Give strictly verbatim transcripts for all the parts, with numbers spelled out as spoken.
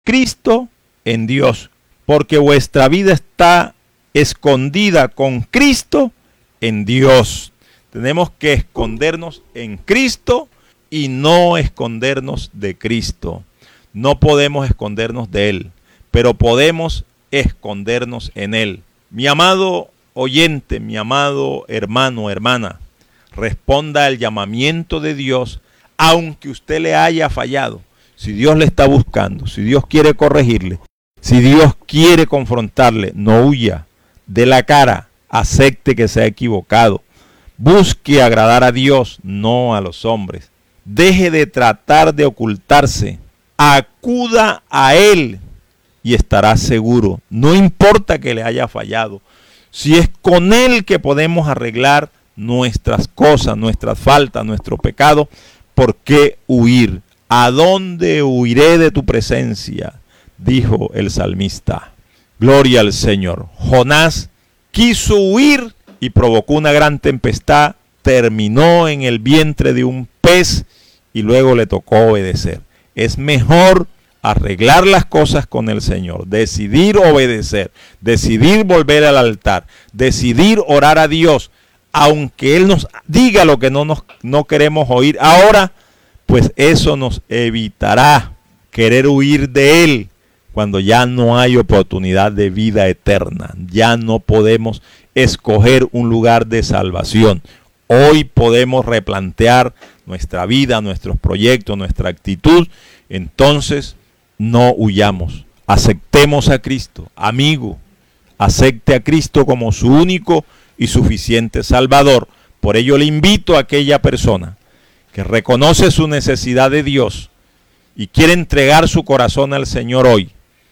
Cristo en Dios, porque vuestra vida está escondida con Cristo en Dios. Tenemos que escondernos en Cristo y no escondernos de Cristo. No podemos escondernos de Él, pero podemos escondernos en Él. Mi amado oyente, mi amado hermano, hermana, responda al llamamiento de Dios, aunque usted le haya fallado. Si Dios le está buscando, si Dios quiere corregirle, si Dios quiere confrontarle, no huya, dé la cara, acepte que se ha equivocado. Busque agradar a Dios, no a los hombres. Deje de tratar de ocultarse. Acuda a Él y estará seguro. No importa que le haya fallado. Si es con Él que podemos arreglar nuestras cosas, nuestras faltas, nuestro pecado, ¿por qué huir? ¿A dónde huiré de tu presencia?, dijo el salmista. Gloria al Señor. Jonás quiso huir y provocó una gran tempestad, terminó en el vientre de un pez y luego le tocó obedecer. Es mejor arreglar las cosas con el Señor, decidir obedecer, decidir volver al altar, decidir orar a Dios, aunque Él nos diga lo que no, nos, no queremos oír ahora, pues eso nos evitará querer huir de Él cuando ya no hay oportunidad de vida eterna. Ya no podemos escoger un lugar de salvación. Hoy podemos replantear nuestra vida, nuestros proyectos, nuestra actitud. Entonces no huyamos. Aceptemos a Cristo. Amigo, acepte a Cristo como su único y suficiente Salvador. Por ello le invito a aquella persona que reconoce su necesidad de Dios y quiere entregar su corazón al Señor hoy.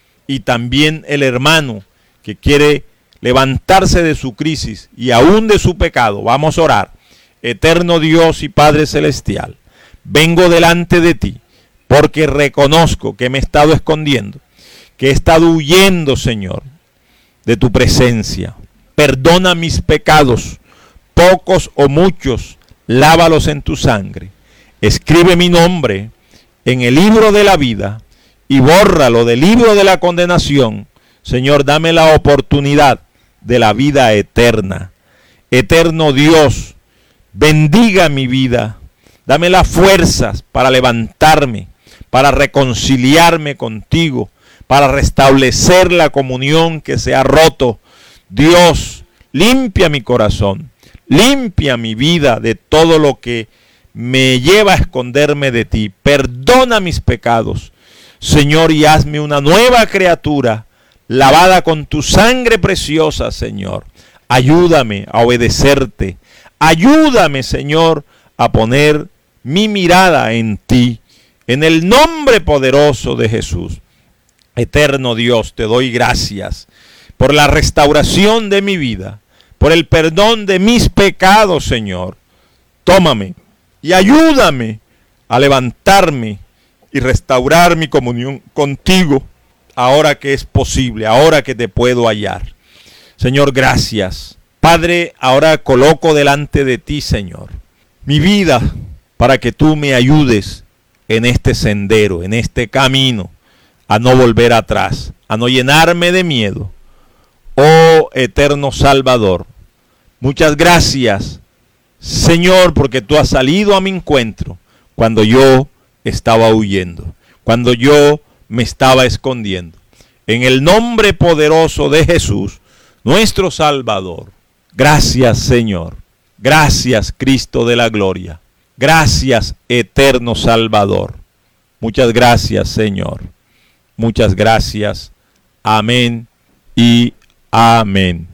Y también el hermano que quiere levantarse de su crisis y aún de su pecado. Vamos a orar. Eterno Dios y Padre Celestial, vengo delante de ti porque reconozco que me he estado escondiendo, que he estado huyendo, Señor, de tu presencia. Perdona mis pecados, pocos o muchos, lávalos en tu sangre. Escribe mi nombre en el libro de la vida y bórralo del libro de la condenación. Señor, dame la oportunidad de la vida eterna. Eterno Dios, bendiga mi vida. Dame las fuerzas para levantarme, para reconciliarme contigo, para restablecer la comunión que se ha roto. Dios, limpia mi corazón, limpia mi vida de todo lo que me lleva a esconderme de ti. Perdona mis pecados, Señor, y hazme una nueva criatura, lavada con tu sangre preciosa, Señor. Ayúdame a obedecerte. Ayúdame, Señor, a poner mi mirada en ti. En el nombre poderoso de Jesús. Eterno Dios, te doy gracias por la restauración de mi vida, por el perdón de mis pecados, Señor. Tómame y ayúdame a levantarme y restaurar mi comunión contigo, ahora que es posible, ahora que te puedo hallar. Señor, gracias. Padre, ahora coloco delante de ti, Señor, mi vida para que tú me ayudes en este sendero, en este camino, a no volver atrás, a no llenarme de miedo. Oh eterno Salvador, muchas gracias, Señor, porque tú has salido a mi encuentro cuando yo estaba huyendo, cuando yo me estaba escondiendo. En el nombre poderoso de Jesús, nuestro Salvador. Gracias, Señor. Gracias, Cristo de la gloria. Gracias, eterno Salvador. Muchas gracias, Señor. Muchas gracias. Amén y amén.